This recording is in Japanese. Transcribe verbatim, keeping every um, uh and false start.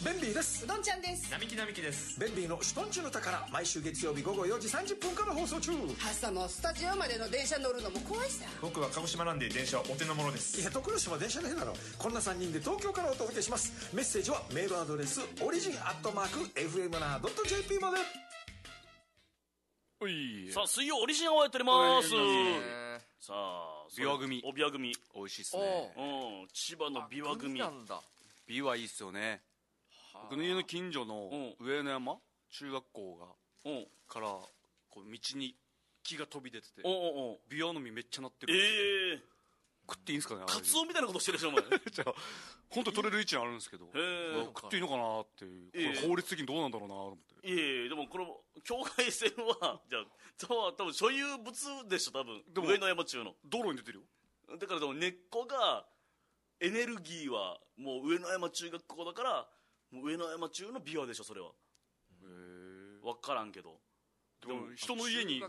ベンビーです。 うどんちゃんです。 並木並木です。 ベンビーのシュトンチュの宝、毎週月曜日午後よじさんじゅっぷんから放送中。 朝もスタジオまでの電車乗るのも怖いさ。 僕は鹿児島なんで電車はお手の物です。 いや、徳島電車ねえだろ。こんなさんにんで東京からお届けします。メッセージはメールアドレスオリジンアットマーク エフエムナードットジェーピー まで。 おい、 さあ水曜オリジンアワーやっております。さあビワ組、 おビワ組美味しいっすね。 うん、千葉のビワ組なんだ。ビワいいっすよね。僕の家の近所の上野山中学校がからこう道に木が飛び出てて、ビワの実めっちゃなってる。 ええー、 食っていいんですかね。 カツオみたいなことしてるでしょお前。 じゃあ本当取れる位置にあるんですけど、食っていいのかなっていう、これ法律的にどうなんだろうなと思って。 いえいえ、でもこの境界線はじゃあ多分所有物でしょ多分。でも上野山中の道路に出てるよ。 だからでも根っこがエネルギーはもう上野山中学校だからもう上野山中のビワでしょそれは。へえ、分からんけど。 でも人の家に